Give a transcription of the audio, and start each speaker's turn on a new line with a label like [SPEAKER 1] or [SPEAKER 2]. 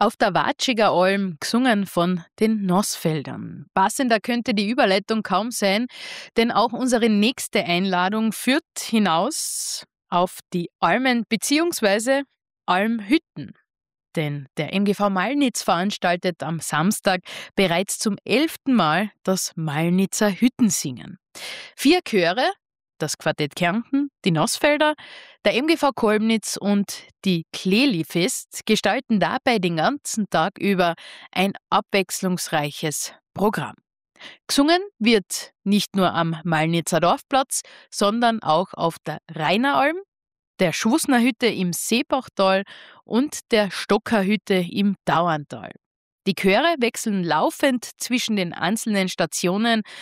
[SPEAKER 1] Auf der Watschiger Alm, gesungen von den Nossfeldern. Passender könnte die Überleitung kaum sein, denn auch unsere nächste Einladung führt hinaus auf die Almen bzw. Almhütten. Denn der MGV Malnitz veranstaltet am Samstag bereits zum 11. Mal das Malnitzer Hüttensingen. 4 Chöre, das Quartett Kärnten, die Nossfelder, der MGV Kolbnitz und die Kleli-Fest gestalten dabei den ganzen Tag über ein abwechslungsreiches Programm. Gesungen wird nicht nur am Malnitzer Dorfplatz, sondern auch auf der Raineralm, der Schwußnerhütte im Seebachtal und der Stockerhütte im Dauerntal. Die Chöre wechseln laufend zwischen den einzelnen Stationen